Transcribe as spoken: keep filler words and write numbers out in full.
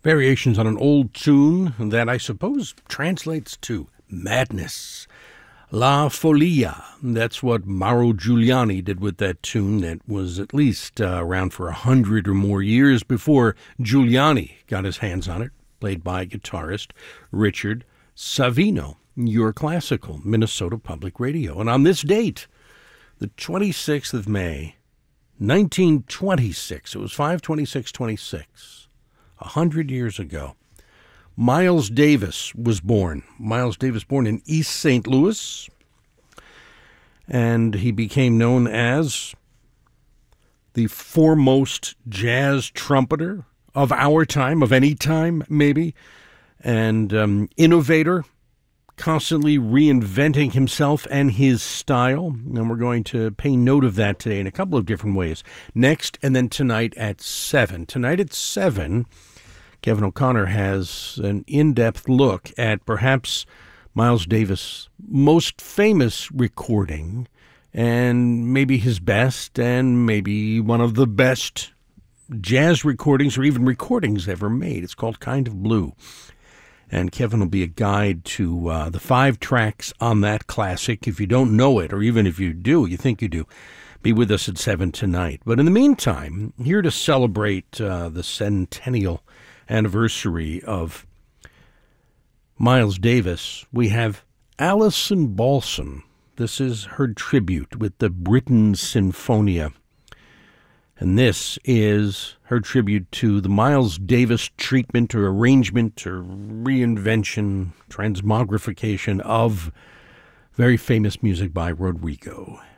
Variations on an old tune that I suppose translates to madness. La Folia. That's what Mauro Giuliani did with that tune that was at least uh, around for a hundred or more years before Giuliani got his hands on it, played by guitarist Richard Savino, your classical Minnesota Public Radio. And on this date, the twenty-sixth of May, nineteen twenty-six, it was five twenty-six twenty-six. A hundred years ago, Miles Davis was born. Miles Davis born in East Saint Louis, and he became known as the foremost jazz trumpeter of our time, of any time, maybe, and um, innovator, constantly reinventing himself and his style. And we're going to pay note of that today in a couple of different ways. Next, and then tonight at seven. Tonight at seven, Kevin O'Connor has an in-depth look at perhaps Miles Davis' most famous recording, and maybe his best, and maybe one of the best jazz recordings or even recordings ever made. It's called Kind of Blue. And Kevin will be a guide to uh, the five tracks on that classic. If you don't know it, or even if you do, you think you do, be with us at seven tonight. But in the meantime, here to celebrate uh, the centennial anniversary of Miles Davis, we have Alison Balson. This is her tribute with the Britten Sinfonia. And this is her tribute to the Miles Davis treatment or arrangement or reinvention, transmogrification of very famous music by Rodrigo.